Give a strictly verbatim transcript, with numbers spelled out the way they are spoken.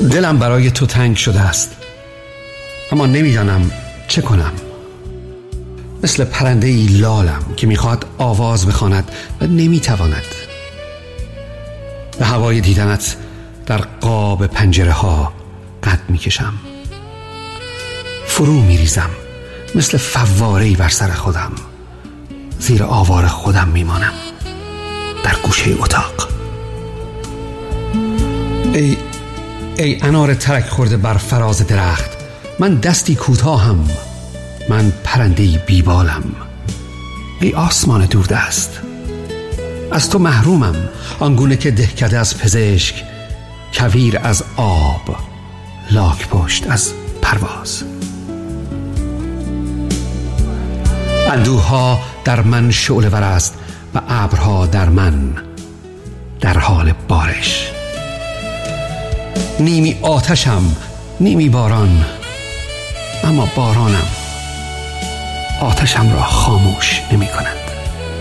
دلم برای تو تنگ شده است، اما نمیدانم چه کنم. مثل پرنده ای لالم که میخواد آواز بخواند و نمیتواند. به هوای دیدنت در قاب پنجره ها قد میکشم، فرو میریزم مثل فواره‌ای بر سر خودم، زیر آوار خودم میمانم در گوشه اتاق. ای ای انار ترک خورده بر فراز درخت، من دستی کوتاهم، من پرنده‌ای بیبالم. ای آسمان دوردست، از تو محرومم، آنگونه که دهکده از پزشک، کویر از آب، لاک پشت از پرواز. اندوها در من شعله ور است و ابرها در من در حال بارش. نیمی آتشم، نیمی باران، اما بارانم آتشم را خاموش نمی کند.